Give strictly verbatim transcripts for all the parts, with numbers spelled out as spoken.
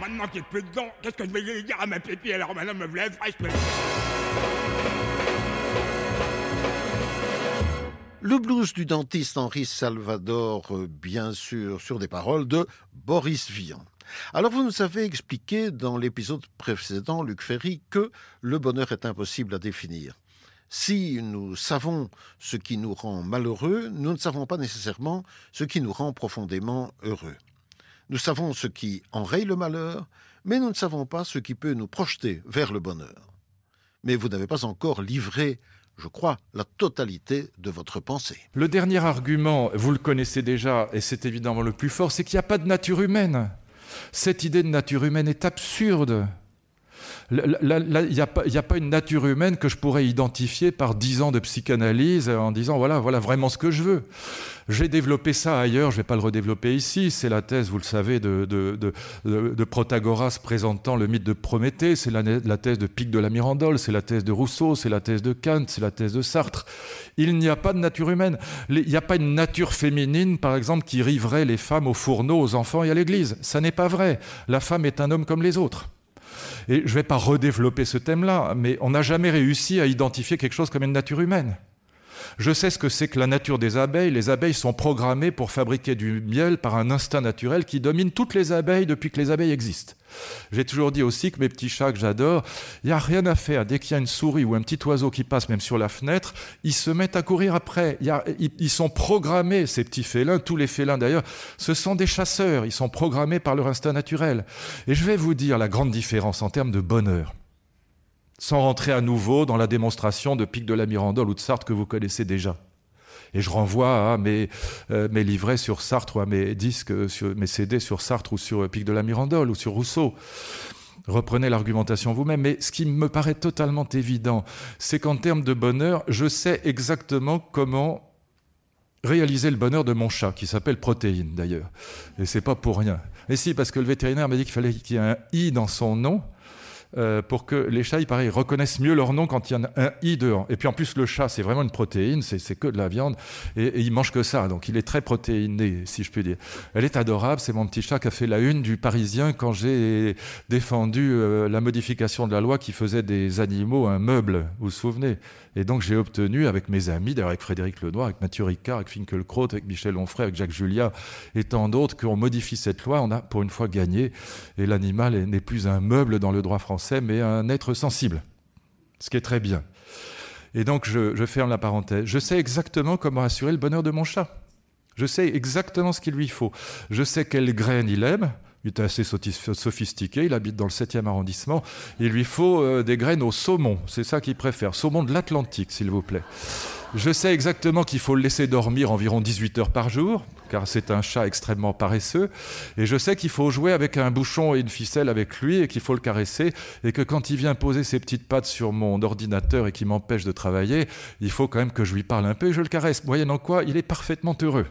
maintenant qu'il n'y a plus dedans, qu'est-ce que je vais dire à ma pépie alors maintenant me lève fraîche. Le blues du dentiste Henri Salvador, bien sûr, sur des paroles de Boris Vian. Alors vous nous avez expliqué dans l'épisode précédent, Luc Ferry, que le bonheur est impossible à définir. Si nous savons ce qui nous rend malheureux, nous ne savons pas nécessairement ce qui nous rend profondément heureux. Nous savons ce qui enraye le malheur, mais nous ne savons pas ce qui peut nous projeter vers le bonheur. Mais vous n'avez pas encore livré, je crois, la totalité de votre pensée. Le dernier argument, vous le connaissez déjà, et c'est évidemment le plus fort, c'est qu'il n'y a pas de nature humaine. Cette idée de nature humaine est absurde. Il n'y a, a pas une nature humaine que je pourrais identifier par dix ans de psychanalyse en disant voilà, voilà vraiment ce que je veux. J'ai développé ça ailleurs, je ne vais pas le redévelopper ici. C'est la thèse, vous le savez, de, de, de, de, de Protagoras présentant le mythe de Prométhée. C'est la, la thèse de Pic de la Mirandole, c'est la thèse de Rousseau, c'est la thèse de Kant, c'est la thèse de Sartre. Il n'y a pas de nature humaine. Il n'y a pas une nature féminine, par exemple, qui riverait les femmes au fourneau, aux enfants et à l'église. Ça n'est pas vrai. La femme est un homme comme les autres. Et je ne vais pas redévelopper ce thème-là, mais on n'a jamais réussi à identifier quelque chose comme une nature humaine. Je sais ce que c'est que la nature des abeilles. Les abeilles sont programmées pour fabriquer du miel par un instinct naturel qui domine toutes les abeilles depuis que les abeilles existent. J'ai toujours dit aussi que mes petits chats que j'adore, il n'y a rien à faire. Dès qu'il y a une souris ou un petit oiseau qui passe même sur la fenêtre, ils se mettent à courir après. Il y a, ils, ils sont programmés, ces petits félins, tous les félins d'ailleurs, ce sont des chasseurs. Ils sont programmés par leur instinct naturel. Et je vais vous dire la grande différence en termes de bonheur. Sans rentrer à nouveau dans la démonstration de Pic de la Mirandole ou de Sartre que vous connaissez déjà. Et je renvoie à mes, euh, mes livrets sur Sartre ou à mes disques, sur, mes C D sur Sartre ou sur Pic de la Mirandole ou sur Rousseau. Reprenez l'argumentation vous-même. Mais ce qui me paraît totalement évident, c'est qu'en termes de bonheur, je sais exactement comment réaliser le bonheur de mon chat, qui s'appelle Protéine d'ailleurs. Et c'est pas pour rien. Et si, parce que le vétérinaire m'a dit qu'il fallait qu'il y ait un « i » dans son nom, Euh, pour que les chats, il paraît, reconnaissent mieux leur nom quand il y en a un i dedans. Et puis en plus, le chat, c'est vraiment une protéine, c'est, c'est que de la viande, et, et il mange que ça, donc il est très protéiné, si je puis dire. Elle est adorable, c'est mon petit chat qui a fait la une du Parisien quand j'ai défendu euh, la modification de la loi qui faisait des animaux un meuble, vous vous souvenez. Et donc j'ai obtenu avec mes amis, d'ailleurs avec Frédéric Lenoir, avec Mathieu Ricard, avec Finkielkraut, avec Michel Onfray, avec Jacques Julia et tant d'autres, qu'on modifie cette loi. On a pour une fois gagné, et l'animal n'est plus un meuble dans le droit français, mais un être sensible, ce qui est très bien. Et donc je, je ferme la parenthèse. Je sais exactement comment assurer le bonheur de mon chat. Je sais exactement ce qu'il lui faut. Je sais quelle graine il aime. Il est assez sophistiqué, il habite dans le septième arrondissement. Il lui faut euh, des graines au saumon, c'est ça qu'il préfère. Saumon de l'Atlantique, s'il vous plaît. Je sais exactement qu'il faut le laisser dormir environ dix-huit heures par jour, car c'est un chat extrêmement paresseux. Et je sais qu'il faut jouer avec un bouchon et une ficelle avec lui et qu'il faut le caresser. Et que quand il vient poser ses petites pattes sur mon ordinateur et qu'il m'empêche de travailler, il faut quand même que je lui parle un peu et je le caresse. Moyennant quoi, il est parfaitement heureux.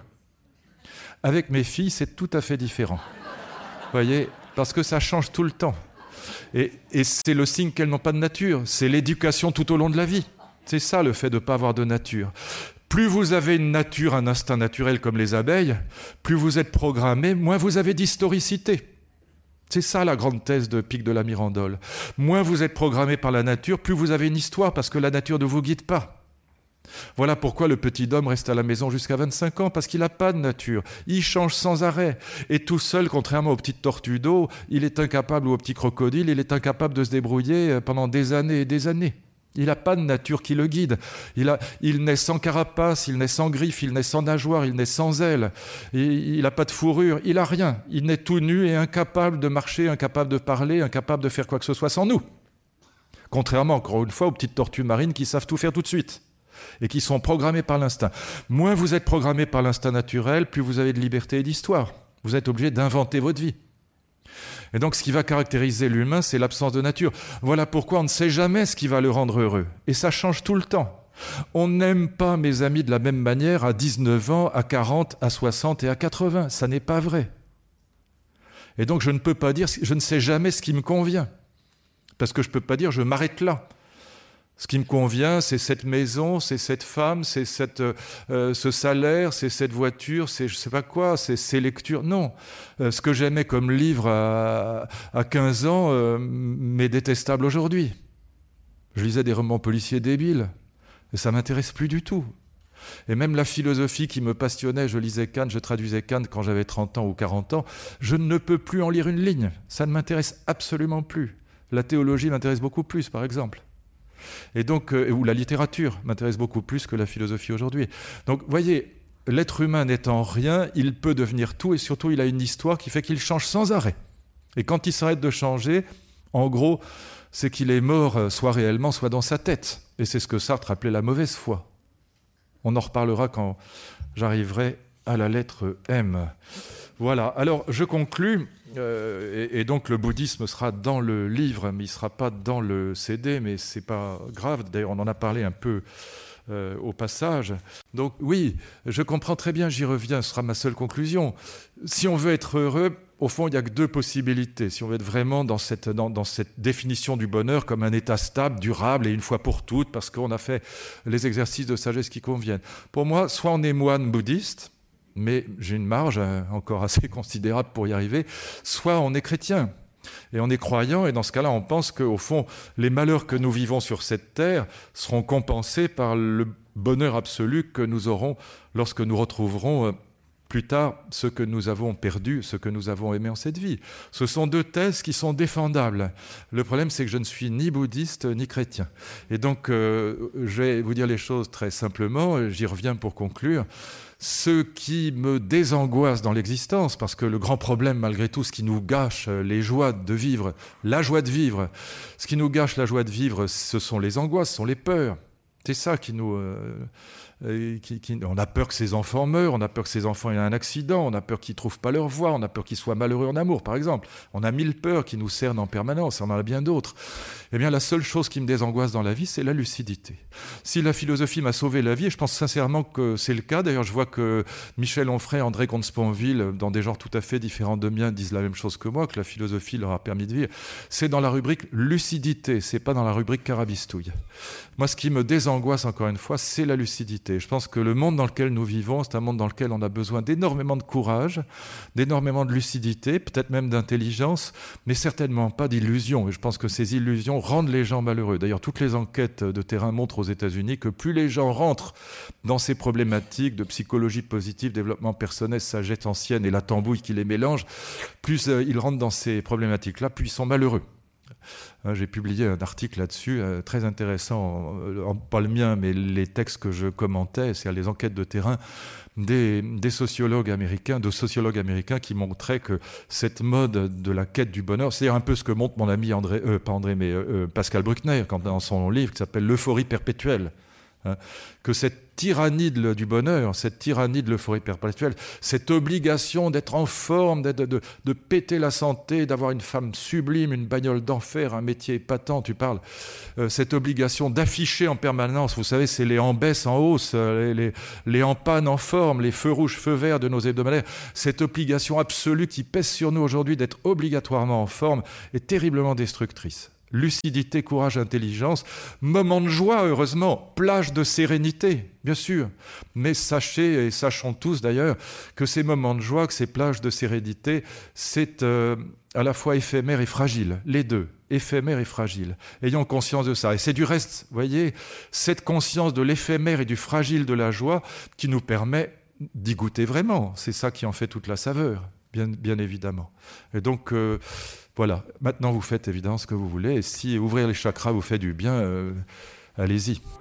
Avec mes filles, c'est tout à fait différent. Vous voyez, parce que ça change tout le temps. Et, et c'est le signe qu'elles n'ont pas de nature. C'est l'éducation tout au long de la vie. C'est ça le fait de ne pas avoir de nature. Plus vous avez une nature, un instinct naturel comme les abeilles, plus vous êtes programmé, moins vous avez d'historicité. C'est ça la grande thèse de Pic de la Mirandole. Moins vous êtes programmé par la nature, plus vous avez une histoire, parce que la nature ne vous guide pas. Voilà pourquoi le petit homme reste à la maison jusqu'à vingt-cinq ans, parce qu'il n'a pas de nature. Il change sans arrêt. Et tout seul, contrairement aux petites tortues d'eau, il est incapable, ou aux petits crocodiles, il est incapable de se débrouiller pendant des années et des années. Il n'a pas de nature qui le guide. Il, a, il naît sans carapace, il naît sans griffes, il naît sans nageoires, il naît sans ailes. Il n'a pas de fourrure, il n'a rien. Il naît tout nu et incapable de marcher, incapable de parler, incapable de faire quoi que ce soit sans nous. Contrairement, encore une fois, aux petites tortues marines qui savent tout faire tout de suite et qui sont programmées par l'instinct. Moins vous êtes programmé par l'instinct naturel, plus vous avez de liberté et d'histoire. Vous êtes obligé d'inventer votre vie. Et donc ce qui va caractériser l'humain, c'est l'absence de nature. Voilà pourquoi on ne sait jamais ce qui va le rendre heureux. Et ça change tout le temps. On n'aime pas, mes amis, de la même manière à dix-neuf ans, à quarante, à soixante et à quatre-vingts. Ça n'est pas vrai. Et donc je ne peux pas dire, je ne sais jamais ce qui me convient. Parce que je ne peux pas dire, je m'arrête là. Ce qui me convient, c'est cette maison, c'est cette femme, c'est cette, euh, ce salaire, c'est cette voiture, c'est je ne sais pas quoi, c'est ces lectures. Non. Euh, ce que j'aimais comme livre à, à quinze ans euh, m'est détestable aujourd'hui. Je lisais des romans policiers débiles et ça ne m'intéresse plus du tout. Et même la philosophie qui me passionnait, je lisais Kant, je traduisais Kant quand j'avais trente ans ou quarante ans, je ne peux plus en lire une ligne. Ça ne m'intéresse absolument plus. La théologie m'intéresse beaucoup plus, par exemple. Et donc, euh, ou la littérature m'intéresse beaucoup plus que la philosophie aujourd'hui. Donc, voyez, l'être humain n'étant rien, il peut devenir tout, et surtout, il a une histoire qui fait qu'il change sans arrêt. Et quand il s'arrête de changer, en gros, c'est qu'il est mort, soit réellement, soit dans sa tête. Et c'est ce que Sartre appelait la mauvaise foi. On en reparlera quand j'arriverai à la lettre M. Voilà, alors je conclus, euh, et, et donc le bouddhisme sera dans le livre, mais il ne sera pas dans le C D, mais ce n'est pas grave, d'ailleurs on en a parlé un peu euh, au passage. Donc oui, je comprends très bien, j'y reviens, ce sera ma seule conclusion. Si on veut être heureux, au fond, il n'y a que deux possibilités. Si on veut être vraiment dans cette, dans, dans cette définition du bonheur comme un état stable, durable et une fois pour toutes, parce qu'on a fait les exercices de sagesse qui conviennent. Pour moi, soit on est moine bouddhiste, mais j'ai une marge encore assez considérable pour y arriver, soit on est chrétien. Et on est croyant, et dans ce cas-là, on pense qu'au fond, les malheurs que nous vivons sur cette terre seront compensés par le bonheur absolu que nous aurons lorsque nous retrouverons plus tard ce que nous avons perdu, ce que nous avons aimé en cette vie. Ce sont deux thèses qui sont défendables. Le problème, c'est que je ne suis ni bouddhiste ni chrétien. Et donc, euh, je vais vous dire les choses très simplement, j'y reviens pour conclure. Ce qui me désangoisse dans l'existence, parce que le grand problème, malgré tout, ce qui nous gâche les joies de vivre, la joie de vivre, ce qui nous gâche la joie de vivre, ce sont les angoisses, ce sont les peurs. C'est ça qui nous... Euh, Qui, qui, on a peur que ses enfants meurent, on a peur que ses enfants aient un accident, on a peur qu'ils ne trouvent pas leur voie, on a peur qu'ils soient malheureux en amour, par exemple. On a mille peurs qui nous cernent en permanence, on en a bien d'autres. Eh bien, la seule chose qui me désangoisse dans la vie, c'est la lucidité. Si la philosophie m'a sauvé la vie, et je pense sincèrement que c'est le cas, d'ailleurs je vois que Michel Onfray, André Comte-Sponville, dans des genres tout à fait différents de miens, disent la même chose que moi, que la philosophie leur a permis de vivre, c'est dans la rubrique lucidité, c'est pas dans la rubrique carabistouille. Moi, ce qui me désangoisse, encore une fois, c'est la lucidité. Je pense que le monde dans lequel nous vivons, c'est un monde dans lequel on a besoin d'énormément de courage, d'énormément de lucidité, peut-être même d'intelligence, mais certainement pas d'illusions. Et je pense que ces illusions rendent les gens malheureux. D'ailleurs, toutes les enquêtes de terrain montrent aux États-Unis que plus les gens rentrent dans ces problématiques de psychologie positive, développement personnel, sagesse ancienne et la tambouille qui les mélange, plus euh, ils rentrent dans ces problématiques-là, plus ils sont malheureux. J'ai publié un article là-dessus, euh, très intéressant, euh, pas le mien, mais les textes que je commentais, c'est-à-dire les enquêtes de terrain des, des sociologues américains, de sociologues américains qui montraient que cette mode de la quête du bonheur, c'est un peu ce que montre mon ami André, euh, pas André, mais euh, Pascal Bruckner, quand, dans son livre qui s'appelle L'euphorie perpétuelle. Hein, que cette tyrannie de, du bonheur, cette tyrannie de l'euphorie perpétuelle, cette obligation d'être en forme, d'être, de, de péter la santé, d'avoir une femme sublime, une bagnole d'enfer, un métier épatant, tu parles, euh, cette obligation d'afficher en permanence, vous savez, c'est les en baisse, en hausse, les, les, les en panne, en forme, les feux rouges, feux verts de nos hebdomadaires, cette obligation absolue qui pèse sur nous aujourd'hui d'être obligatoirement en forme est terriblement destructrice. Lucidité, courage, intelligence, moment de joie, heureusement, plage de sérénité, bien sûr. Mais sachez, et sachons tous d'ailleurs, que ces moments de joie, que ces plages de sérénité, c'est euh, à la fois éphémère et fragile, les deux, éphémère et fragile. Ayons conscience de ça. Et c'est du reste, vous voyez, cette conscience de l'éphémère et du fragile de la joie qui nous permet d'y goûter vraiment. C'est ça qui en fait toute la saveur, bien, bien évidemment. Et donc... Euh, Voilà, maintenant vous faites évidemment ce que vous voulez, et si ouvrir les chakras vous fait du bien, euh, allez-y.